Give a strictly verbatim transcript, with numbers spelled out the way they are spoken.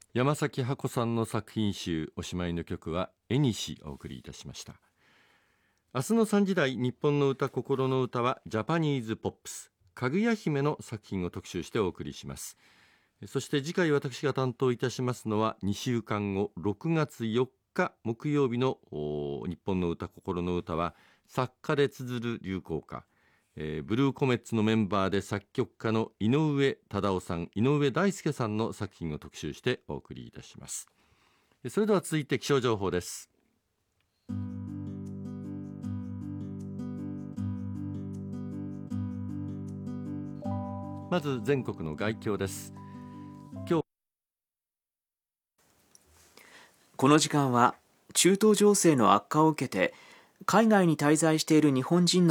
山崎ハコさんの作品集、おしまいの曲はえにしお送りいたしました。明日のさんじ台、日本の歌心の歌はジャパニーズポップス、かぐや姫の作品を特集してお送りします。そして次回私が担当いたしますのはにしゅうかんご、ろくがつよっか木曜日の日本の歌心の歌は作家で綴る流行歌、えー、ブルーコメッツのメンバーで作曲家の井上忠夫さん、井上大輔さんの作品を特集してお送りいたします。それでは続いて気象情報です。まず全国の概況です。今日この時間は中東情勢の悪化を受けて海外に滞在している日本人の